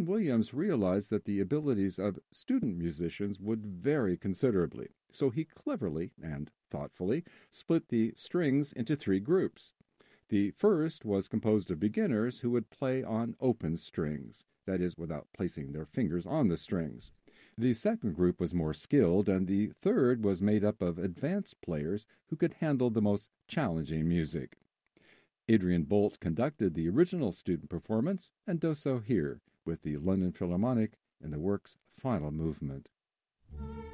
John Williams realized that the abilities of student musicians would vary considerably, so he cleverly and thoughtfully split the strings into three groups. The first was composed of beginners who would play on open strings, that is, without placing their fingers on the strings. The second group was more skilled, and the third was made up of advanced players who could handle the most challenging music. Adrian Bolt conducted the original student performance and does so here with the London Philharmonic in the work's final movement.